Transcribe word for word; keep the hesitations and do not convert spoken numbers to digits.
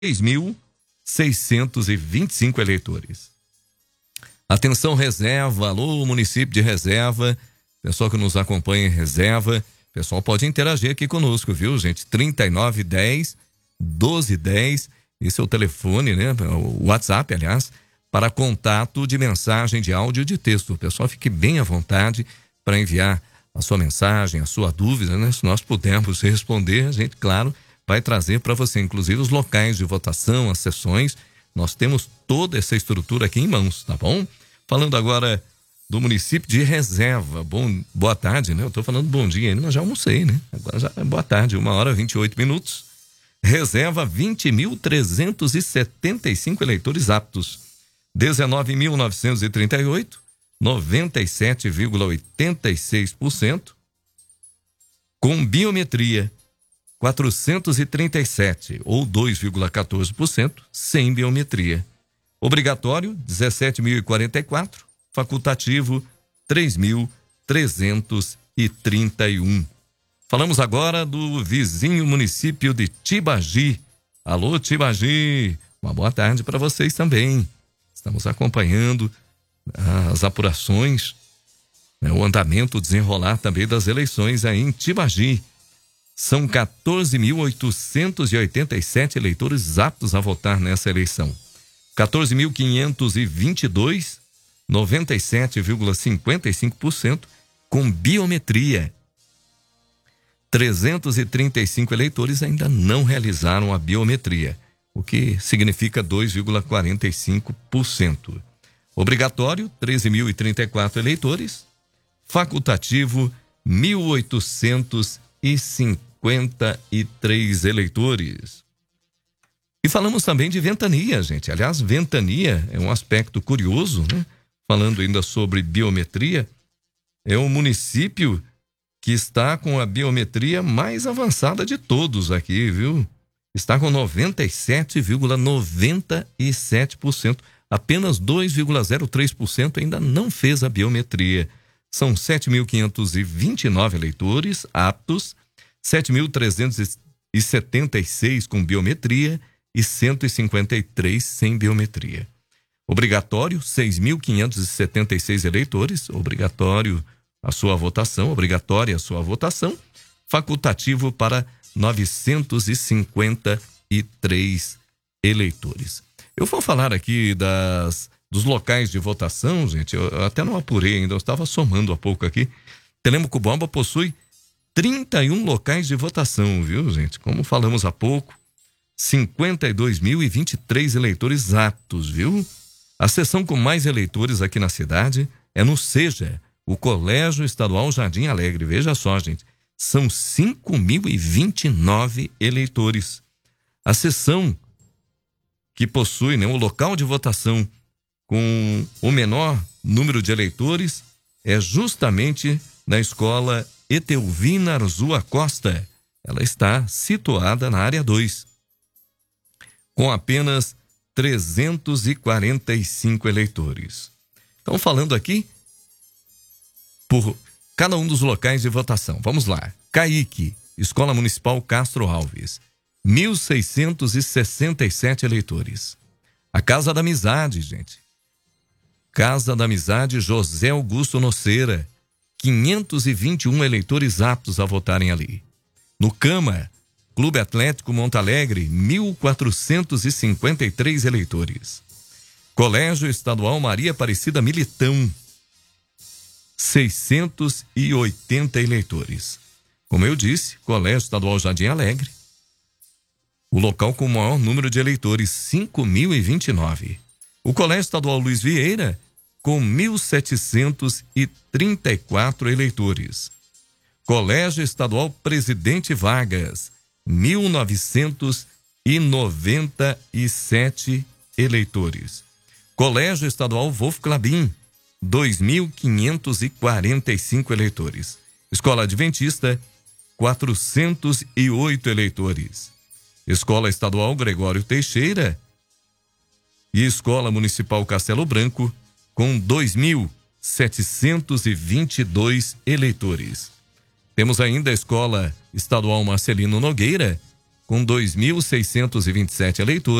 três mil seiscentos e vinte e cinco eleitores. Atenção, Reserva, alô, município de Reserva, pessoal que nos acompanha em Reserva, pessoal pode interagir aqui conosco, viu, gente? trinta e nove dez, doze dez, esse é o telefone, né? O WhatsApp, aliás, para contato de mensagem de áudio e de texto. O pessoal fique bem à vontade para enviar a sua mensagem, a sua dúvida, né? Se nós pudermos responder, a gente, claro, vai trazer para você, inclusive, os locais de votação, as sessões. Nós temos toda essa estrutura aqui em mãos, tá bom? Falando agora do município de Reserva. Bom, boa tarde, né? Eu tô falando bom dia ainda, mas já almocei, né? Agora já é boa tarde, uma hora e vinte e oito minutos. Reserva, vinte mil trezentos e setenta e cinco eleitores aptos. dezenove mil novecentos e trinta e oito, noventa e sete vírgula oitenta e seis por cento. Com biometria, quatrocentos e trinta e sete, ou dois vírgula quatorze por cento, sem biometria. Obrigatório, dezessete mil e quarenta e quatro. Facultativo, três mil trezentos e trinta e um. Falamos agora do vizinho município de Tibagi. Alô, Tibagi, uma boa tarde para vocês também. Estamos acompanhando as apurações, né, o andamento, o desenrolar também das eleições aí em Tibagi. São quatorze mil oitocentos e oitenta e sete eleitores aptos a votar nessa eleição. quatorze mil quinhentos e vinte e dois, noventa e sete vírgula cinquenta e cinco por cento, com biometria. trezentos e trinta e cinco eleitores ainda não realizaram a biometria, o que significa dois vírgula quarenta e cinco por cento. Obrigatório, treze mil e trinta e quatro eleitores. Facultativo, mil oitocentos e cinquenta e três eleitores. E falamos também de ventania, gente. Aliás, ventania é um aspecto curioso, né? Falando ainda sobre biometria, é o município que está com a biometria mais avançada de todos aqui, viu? Está com noventa e sete vírgula noventa e sete por cento. Apenas dois vírgula zero três por cento ainda não fez a biometria. São sete mil quinhentos e vinte e nove eleitores aptos, sete mil trezentos e setenta e seis com biometria e cento e cinquenta e três sem biometria. Obrigatório, seis mil quinhentos e setenta e seis eleitores, obrigatório a sua votação, obrigatória a sua votação, facultativo para novecentos e cinquenta e três eleitores. Eu vou falar aqui das, dos locais de votação, gente, eu até não apurei ainda, eu estava somando há pouco aqui. Telemaco-Bomba possui trinta e um locais de votação, viu, gente? Como falamos há pouco, cinquenta e dois mil e vinte e três eleitores aptos, viu? A seção com mais eleitores aqui na cidade é no SEJA, o Colégio Estadual Jardim Alegre. Veja só, gente, são cinco mil e vinte e nove eleitores. A seção que possui, né, o local de votação com o menor número de eleitores é justamente na escola Etelvina Arzua Costa. Ela está situada na área dois, com apenas trezentos e quarenta e cinco eleitores. Então, falando aqui por cada um dos locais de votação. Vamos lá. Caique, Escola Municipal Castro Alves, mil seiscentos e sessenta e sete eleitores. A Casa da Amizade, gente. Casa da Amizade José Augusto Noceira, quinhentos e vinte e um eleitores aptos a votarem ali. No Cama, Clube Atlético Monte Alegre, mil quatrocentos e cinquenta e três eleitores. Colégio Estadual Maria Aparecida Militão, seiscentos e oitenta eleitores. Como eu disse, Colégio Estadual Jardim Alegre, o local com o maior número de eleitores, cinco mil e vinte e nove. O Colégio Estadual Luiz Vieira, com mil setecentos e trinta e quatro eleitores. Colégio Estadual Presidente Vargas, mil novecentos e noventa e sete eleitores. Colégio Estadual Wolf Clabin, dois mil quinhentos e quarenta e cinco eleitores. Escola Adventista, quatrocentos e oito eleitores. Escola Estadual Gregório Teixeira e Escola Municipal Castelo Branco, com dois mil setecentos e vinte e dois eleitores. Temos ainda a Escola Estadual Marcelino Nogueira, com dois mil seiscentos e vinte e sete eleitores.